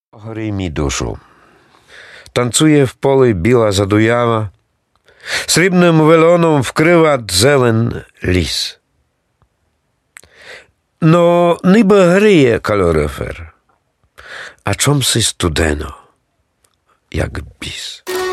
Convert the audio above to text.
Гори мій душу. Танцює в полі біла задуява, срібним велоном вкрива зелен ліс. Но ніби гріє калорифер, а чомусь студено, як біс.